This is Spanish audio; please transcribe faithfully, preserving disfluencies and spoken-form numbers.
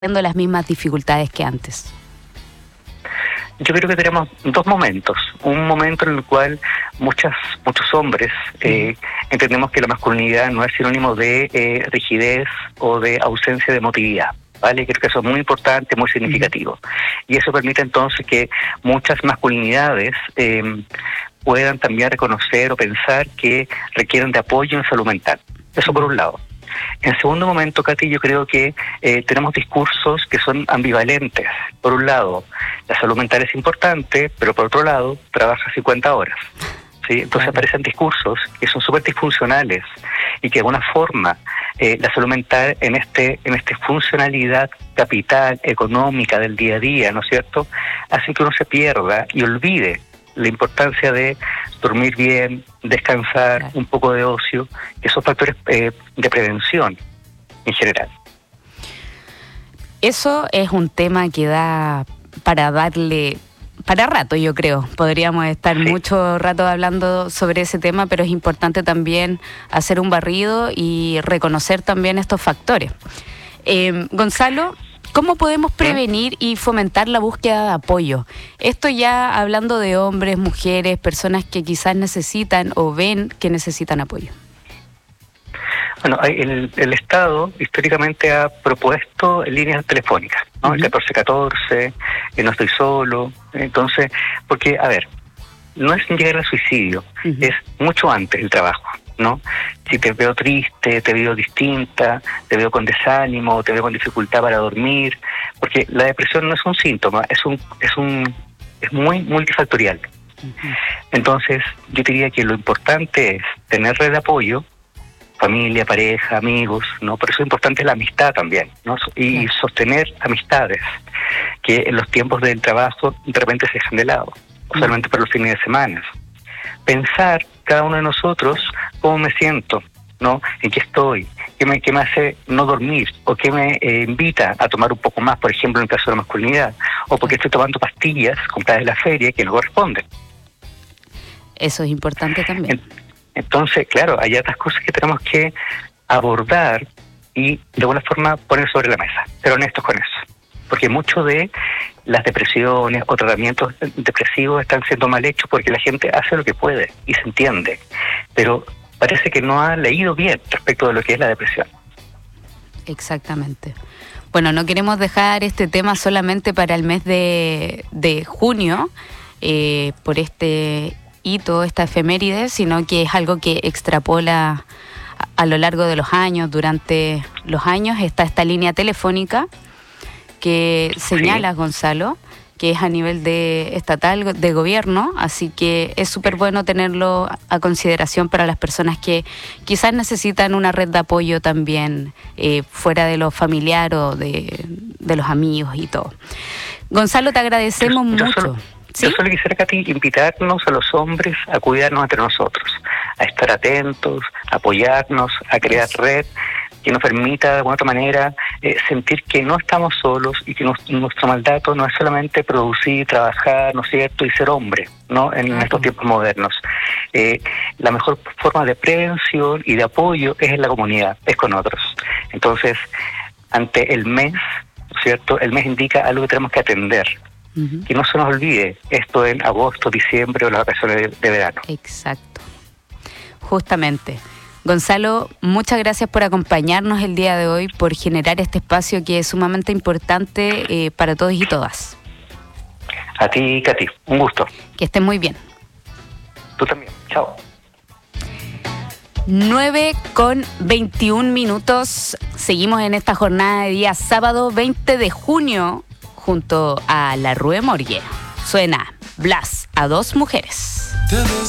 teniendo las mismas dificultades que antes? Yo creo que tenemos dos momentos. Un momento en el cual muchas muchos hombres eh, entendemos que la masculinidad no es sinónimo de eh, rigidez o de ausencia de emotividad, ¿vale? Creo que eso es muy importante, muy significativo. Y eso permite entonces que muchas masculinidades eh, puedan también reconocer o pensar que requieren de apoyo en salud mental. Eso por un lado. En segundo momento, Katy, yo creo que eh, tenemos discursos que son ambivalentes. Por un lado, la salud mental es importante, pero por otro lado, trabaja cincuenta horas. ¿Sí? Entonces claro. Aparecen discursos que son súper disfuncionales y que de alguna forma eh, la salud mental en este en esta funcionalidad capital, económica del día a día, ¿no es cierto?, hace que uno se pierda y olvide la importancia de dormir bien, descansar, claro. un poco de ocio, que son factores eh, de prevención en general. Eso es un tema que da para darle para rato, yo creo. Podríamos estar sí. mucho rato hablando sobre ese tema, pero es importante también hacer un barrido y reconocer también estos factores. Eh, Gonzalo, ¿cómo podemos prevenir y fomentar la búsqueda de apoyo? Esto ya hablando de hombres, mujeres, personas que quizás necesitan o ven que necesitan apoyo. Bueno, el, el Estado históricamente ha propuesto líneas telefónicas, ¿no? Uh-huh. El catorce catorce, eh, no estoy solo. Entonces, porque, a ver, no es llegar al suicidio, uh-huh. es mucho antes el trabajo, ¿no? Si te veo triste, te veo distinta, te veo con desánimo, te veo con dificultad para dormir, porque la depresión no es un síntoma, es un es un es muy multifactorial. Uh-huh. Entonces, yo diría que lo importante es tener red de apoyo, familia, pareja, amigos, ¿no? Por eso es importante la amistad también, ¿no? Y claro. sostener amistades que en los tiempos del trabajo de repente se dejan de lado, uh-huh. solamente para los fines de semana. Pensar cada uno de nosotros cómo me siento, ¿no? En qué estoy, qué me, qué me hace no dormir, o qué me eh, invita a tomar un poco más, por ejemplo, en el caso de la masculinidad, o porque estoy tomando pastillas compradas en la feria que no corresponden. Eso es importante también. Entonces, claro, hay otras cosas que tenemos que abordar y de alguna forma poner sobre la mesa, ser honestos con eso. Porque mucho de las depresiones o tratamientos depresivos están siendo mal hechos porque la gente hace lo que puede y se entiende, pero parece que no ha leído bien respecto de lo que es la depresión. Exactamente. Bueno, no queremos dejar este tema solamente para el mes de, de junio, eh, por este hito, esta efeméride, sino que es algo que extrapola a, a lo largo de los años. Durante los años está esta línea telefónica que señala, sí. Gonzalo, que es a nivel de estatal, de gobierno, así que es súper bueno tenerlo a consideración para las personas que quizás necesitan una red de apoyo también, eh, fuera de lo familiar o de, de los amigos y todo. Gonzalo, te agradecemos yo, yo mucho. Solo, ¿sí? Yo solo quisiera, Katy, invitarnos a los hombres a cuidarnos entre nosotros, a estar atentos, a apoyarnos, a crear sí. red, que nos permita de alguna otra manera eh, sentir que no estamos solos y que nos, nuestro mandato no es solamente producir, trabajar, ¿no es cierto?, y ser hombre, ¿no?, en uh-huh. estos tiempos modernos. Eh, la mejor forma de prevención y de apoyo es en la comunidad, es con otros. Entonces, ante el mes, ¿no es cierto?, el mes indica algo que tenemos que atender. Uh-huh. Que no se nos olvide esto en agosto, diciembre o las vacaciones de, de verano. Exacto. Justamente. Gonzalo, muchas gracias por acompañarnos el día de hoy, por generar este espacio que es sumamente importante eh, para todos y todas. A ti, Katy, un gusto. Que estén muy bien. Tú también, chao. nueve con veintiún minutos. Seguimos en esta jornada de día sábado veinte de junio junto a la Rue Morgue. Suena Blas a dos mujeres.